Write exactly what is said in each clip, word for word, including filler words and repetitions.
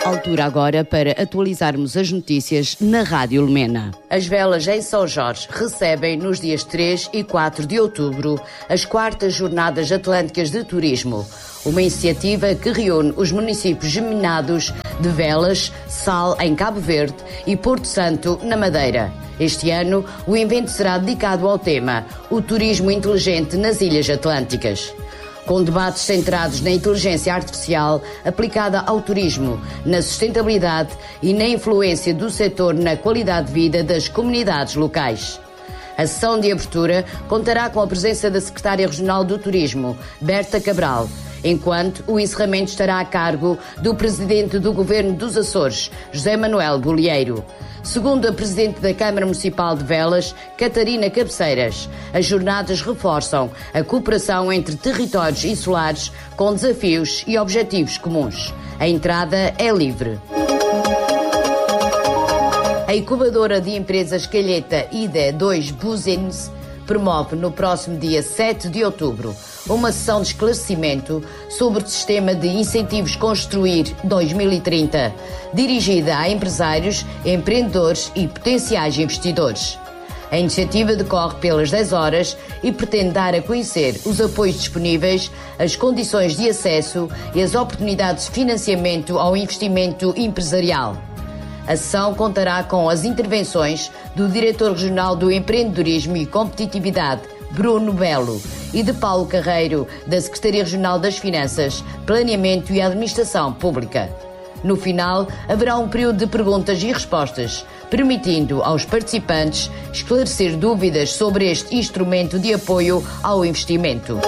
Altura agora para atualizarmos as notícias na Rádio Lumena. As velas em São Jorge recebem nos dias três e quatro de outubro as quartas Jornadas Atlânticas de Turismo, uma iniciativa que reúne os municípios geminados de Velas, Sal, em Cabo Verde, e Porto Santo, na Madeira. Este ano, o evento será dedicado ao tema O Turismo Inteligente nas Ilhas Atlânticas, com debates centrados na inteligência artificial aplicada ao turismo, na sustentabilidade e na influência do setor na qualidade de vida das comunidades locais. A sessão de abertura contará com a presença da Secretária Regional do Turismo, Berta Cabral, enquanto o encerramento estará a cargo do Presidente do Governo dos Açores, José Manuel Bolieiro. Segundo a Presidente da Câmara Municipal de Velas, Catarina Cabeceiras, as jornadas reforçam a cooperação entre territórios insulares com desafios e objetivos comuns. A entrada é livre. A incubadora de empresas Calheta I D E dois Business promove no próximo dia sete de outubro uma sessão de esclarecimento sobre o Sistema de Incentivos Construir dois mil e trinta, dirigida a empresários, empreendedores e potenciais investidores. A iniciativa decorre pelas dez horas e pretende dar a conhecer os apoios disponíveis, as condições de acesso e as oportunidades de financiamento ao investimento empresarial. A sessão contará com as intervenções do Diretor Regional do Empreendedorismo e Competitividade, Bruno Belo, e de Paulo Carreiro, da Secretaria Regional das Finanças, Planeamento e Administração Pública. No final, haverá um período de perguntas e respostas, permitindo aos participantes esclarecer dúvidas sobre este instrumento de apoio ao investimento.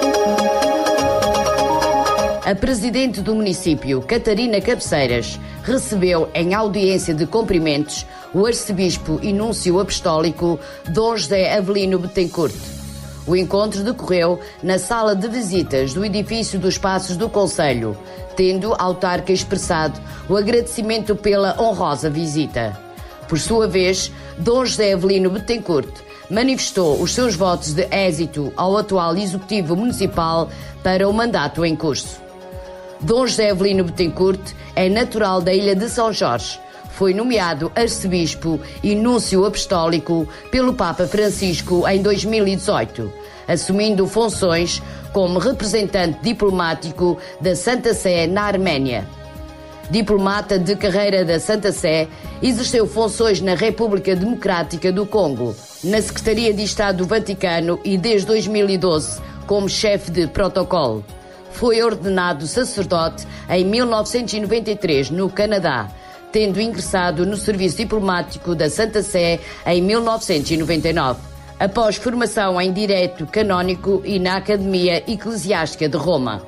A Presidente do município, Catarina Cabeceiras, recebeu em audiência de cumprimentos o Arcebispo e Núncio Apostólico Dom José Avelino Betancourt. O encontro decorreu na sala de visitas do edifício dos Passos do Concelho, tendo a autarca expressado o agradecimento pela honrosa visita. Por sua vez, Dom José Avelino Betancourt manifestou os seus votos de êxito ao atual Executivo Municipal para o mandato em curso. Dom José Avelino Betancourt é natural da Ilha de São Jorge. Foi nomeado arcebispo e núncio apostólico pelo Papa Francisco em dois mil e dezoito, assumindo funções como representante diplomático da Santa Sé na Arménia. Diplomata de carreira da Santa Sé, exerceu funções na República Democrática do Congo, na Secretaria de Estado do Vaticano e desde dois mil e doze como chefe de protocolo. Foi ordenado sacerdote em mil novecentos e noventa e três no Canadá, tendo ingressado no serviço diplomático da Santa Sé em mil novecentos e noventa e nove, após formação em Direito Canónico e na Academia Eclesiástica de Roma.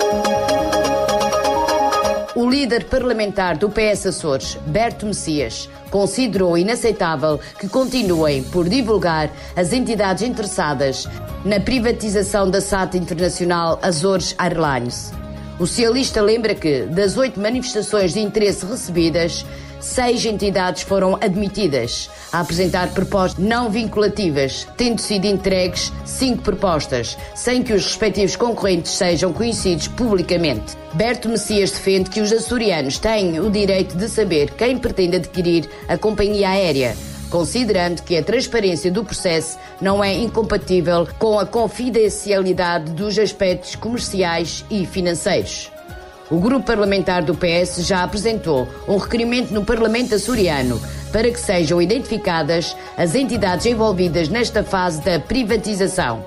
O líder parlamentar do P S Açores, Berto Messias, considerou inaceitável que continuem por divulgar as entidades interessadas na privatização da S A T Internacional Azores Airlines. O socialista lembra que, das oito manifestações de interesse recebidas, seis entidades foram admitidas a apresentar propostas não vinculativas, tendo sido entregues cinco propostas, sem que os respectivos concorrentes sejam conhecidos publicamente. Berto Messias defende que os açorianos têm o direito de saber quem pretende adquirir a companhia aérea, considerando que a transparência do processo não é incompatível com a confidencialidade dos aspectos comerciais e financeiros. O grupo parlamentar do P S já apresentou um requerimento no Parlamento açoriano para que sejam identificadas as entidades envolvidas nesta fase da privatização.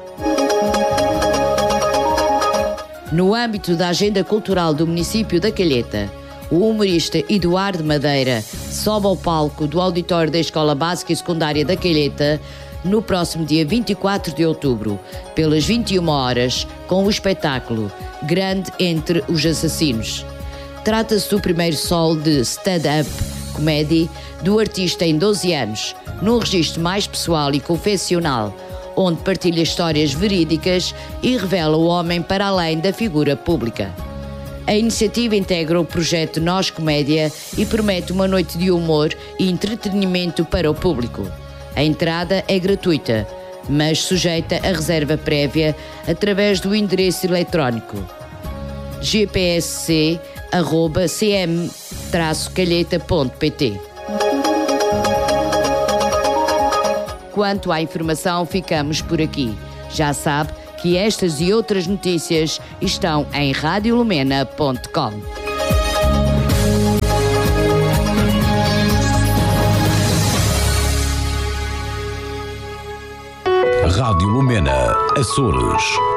No âmbito da agenda cultural do município da Calheta, o humorista Eduardo Madeira sobe ao palco do auditório da Escola Básica e Secundária da Calheta no próximo dia vinte e quatro de outubro, pelas vinte e uma horas, com o espetáculo Grande Entre os Assassinos. Trata-se do primeiro solo de stand-up comedy do artista em doze anos, num registro mais pessoal e confessional, onde partilha histórias verídicas e revela o homem para além da figura pública. A iniciativa integra o projeto Nós Comédia e promete uma noite de humor e entretenimento para o público. A entrada é gratuita, mas sujeita a reserva prévia através do endereço eletrónico g p s c arroba c m traço calheta ponto pt. Quanto à informação, ficamos por aqui. Já sabe que estas e outras notícias estão em rádio lumena ponto com. Rádio Lumena, Açores.